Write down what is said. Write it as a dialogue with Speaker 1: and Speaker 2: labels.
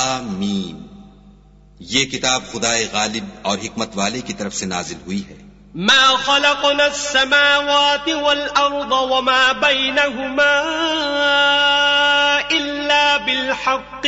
Speaker 1: हामीम। ये किताब खुदाए गालिब और हिकमत वाले की तरफ से नाजिल हुई है।
Speaker 2: मा खलक़ना अस्समावाति वल अर्द वमा बैनहुमा इल्ला बिल हक़्क़